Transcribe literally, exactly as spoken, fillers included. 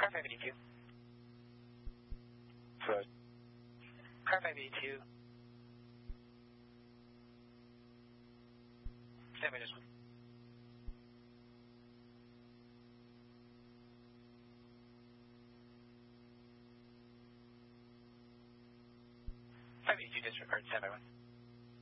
Car five eighty-two. Sorry. Car five eighty-two. Stand by just one. five eighty-two disregard, stand by one.